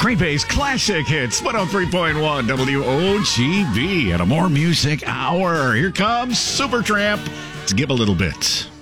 Green Bay's classic hits, 103.1 WOGB, and a more music hour. Here comes Supertramp. Let's give a little bit.